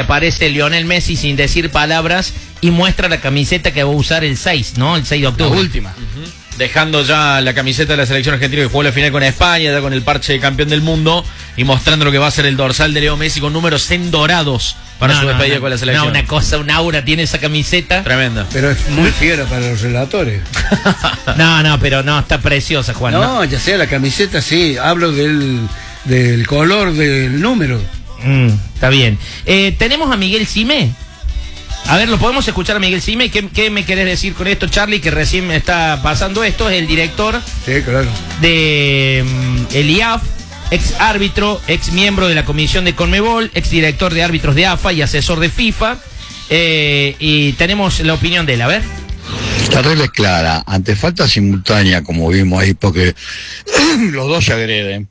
aparece Lionel Messi sin decir palabras y muestra la camiseta que va a usar el 6, ¿no? El 6 de octubre. La última. Dejando ya la camiseta de la selección argentina que jugó la final con España, ya con el parche de campeón del mundo, y mostrando lo que va a ser el dorsal de Leo Messi con números en dorados para su despedida con la selección. No, una cosa, un aura tiene esa camiseta. Tremenda. Pero es muy fiera para los relatores. Pero está preciosa, Juan. No, ya sea la camiseta, sí, hablo del color del número. Está bien. Tenemos a Miguel Sime. A ver, ¿lo podemos escuchar a Miguel Sime? ¿Qué me querés decir con esto, Charlie? Que recién me está pasando esto. Es el director de el IAF, ex árbitro, ex miembro de la comisión de Conmebol, ex director de árbitros de AFA y asesor de FIFA. Y tenemos la opinión de él. A ver. La regla es clara. Ante falta simultánea, como vimos ahí, porque los dos se agreden,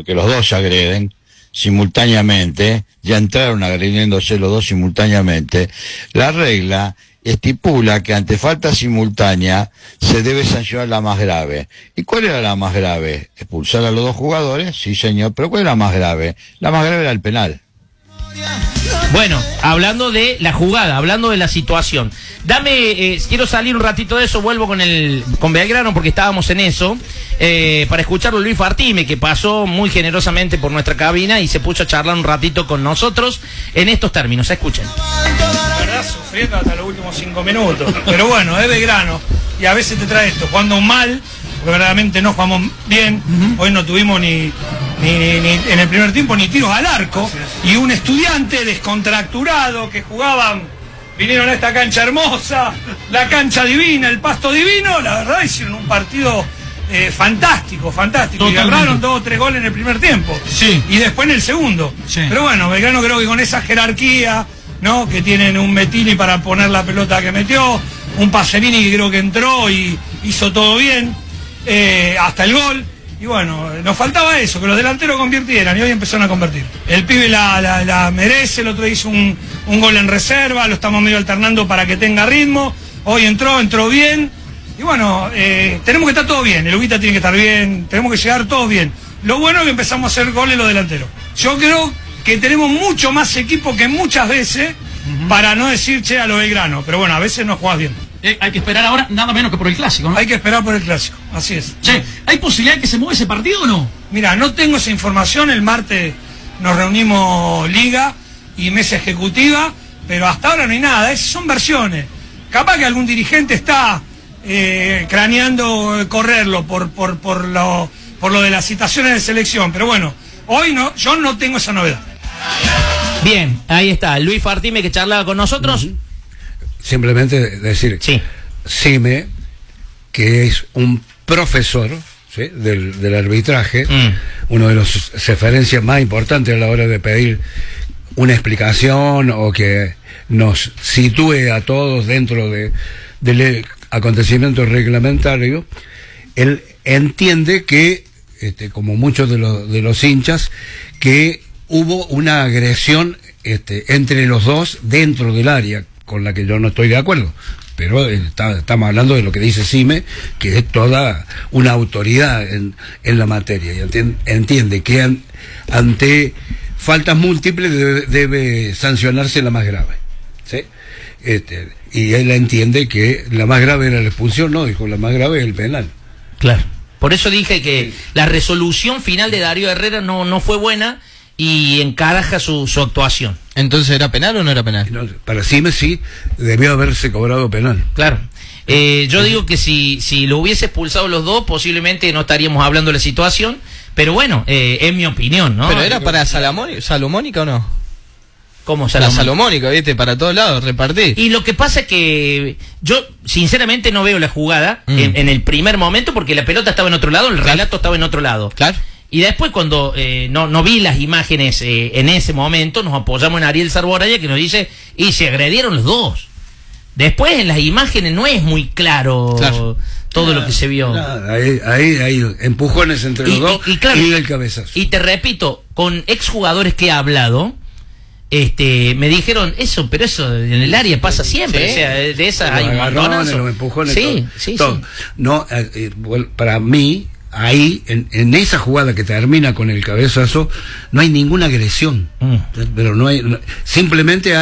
simultáneamente, ya entraron agrediéndose los dos simultáneamente. La regla estipula que ante falta simultánea se debe sancionar la más grave. ¿Y cuál era la más grave? ¿Expulsar a los dos jugadores? Sí, señor, pero ¿cuál era la más grave? La más grave era el penal. Bueno, hablando de la jugada, hablando de la situación, quiero salir un ratito de eso, vuelvo con Belgrano porque estábamos en eso, para escucharlo Luis Fartime, que pasó muy generosamente por nuestra cabina y se puso a charlar un ratito con nosotros en estos términos. Escuchen. La verdad, sufriendo hasta los últimos 5 minutos, pero bueno, es Belgrano y a veces te trae esto, jugando mal, porque verdaderamente no jugamos bien, hoy no tuvimos ni en el primer tiempo ni tiros al arco, y un estudiante descontracturado que vinieron a esta cancha hermosa, la cancha divina, el pasto divino, la verdad hicieron un partido fantástico, y agarraron 2 o 3 goles en el primer tiempo, y después en el segundo, pero bueno, Belgrano creo que con esa jerarquía, ¿no? Que tienen un Mettini para poner la pelota que metió, un Pacerini que creo que entró y hizo todo bien, hasta el gol. Y bueno, nos faltaba eso, que los delanteros convirtieran, y hoy empezaron a convertir. El pibe la merece, el otro hizo un gol en reserva, lo estamos medio alternando para que tenga ritmo. Hoy entró bien. Y bueno, tenemos que estar todos bien, el Ubita tiene que estar bien, tenemos que llegar todos bien. Lo bueno es que empezamos a hacer goles los delanteros. Yo creo que tenemos mucho más equipo que muchas veces, para no decir che a lo Belgrano, pero bueno, a veces no jugás bien. Hay que esperar ahora nada menos que por el clásico, ¿no? Hay que esperar por el clásico, así es. Che, ¿hay posibilidad de que se mueva ese partido o no? Mira, no tengo esa información, el martes nos reunimos Liga y mesa ejecutiva, pero hasta ahora no hay nada, esas son versiones. Capaz que algún dirigente está craneando correrlo por lo de las citaciones de selección, pero bueno, hoy no, yo no tengo esa novedad. Bien, ahí está, Luis Fartime que charlaba con nosotros. Simplemente decir, Sime, que es un profesor, ¿sí? del arbitraje, uno de los referencias más importantes a la hora de pedir una explicación o que nos sitúe a todos dentro del acontecimiento reglamentario. Él entiende que, como muchos de los hinchas, que hubo una agresión entre los dos dentro del área, con la que yo no estoy de acuerdo, pero estamos hablando de lo que dice Sime, que es toda una autoridad en la materia, y entiende que ante faltas múltiples debe sancionarse la más grave, ¿sí? Y él entiende que la más grave era la expulsión, no, dijo la más grave es el penal. Claro, por eso dije que la resolución final de Darío Herrera no fue buena y encaraja su actuación. ¿Entonces era penal o no era penal? No, para Sime sí, debió haberse cobrado penal. Claro. Yo digo que si lo hubiese expulsado los dos, posiblemente no estaríamos hablando de la situación, pero bueno, es mi opinión, ¿no? ¿Pero era para Salomónica o no? ¿Cómo Salomónica? La Salomónica, ¿viste? Para todos lados, repartir. Y lo que pasa es que yo, sinceramente, no veo la jugada en el primer momento, porque la pelota estaba en otro lado, el relato estaba en otro lado. Claro. Y después cuando no vi las imágenes en ese momento, nos apoyamos en Ariel Sarboraya, que nos dice, y se agredieron los dos. Después en las imágenes no es muy claro, todo lo que se vio. Hay empujones entre los dos y el cabezazo. Y te repito, con exjugadores que he hablado, me dijeron eso, pero eso en el área pasa siempre, o sea, de esa hay un montonazo. Los empujones, sí. No, para mí, ahí, en esa jugada que termina con el cabezazo, no hay ninguna agresión, pero simplemente